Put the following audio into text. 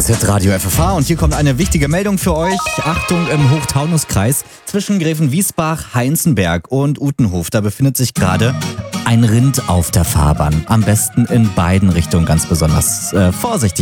ist jetzt Radio FFH und hier kommt eine wichtige Meldung für euch. Achtung, im Hochtaunuskreis zwischen Gräfenwiesbach, Heinzenberg und Utenhof. Da befindet sich gerade ein Rind auf der Fahrbahn. Am besten in beiden Richtungen ganz besonders vorsichtig